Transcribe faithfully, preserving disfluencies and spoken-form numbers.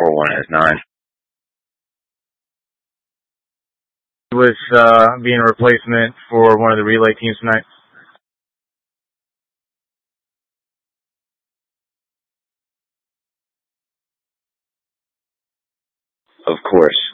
four one S nine. Was uh, being a replacement for one of the relay teams tonight? Of course.